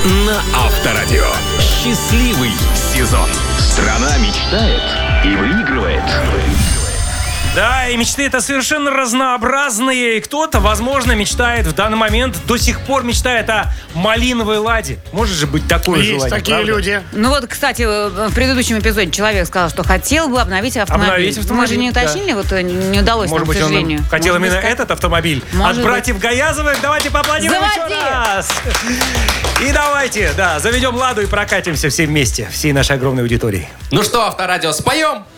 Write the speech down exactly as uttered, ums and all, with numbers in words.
на Авторадио. Счастливый сезон. Страна мечтает и выигрывает. Да, и мечты это совершенно разнообразные. И кто-то, возможно, мечтает в данный момент, до сих пор мечтает о малиновой ладе. Может же быть такое Есть желание, такие правда? люди. Ну вот, кстати, в предыдущем эпизоде человек сказал, что хотел бы обновить автомобиль. Обновить автомобиль, Мы же не уточнили, да. вот не удалось Может нам, быть, к сожалению. он хотел Может именно быть, этот автомобиль Может от братьев Гаязовых. Давайте поаплодируем Заводи! еще раз. И давайте, да, заведем ладу и прокатимся все вместе, всей нашей огромной аудиторией. Ну что, Авторадио, споем?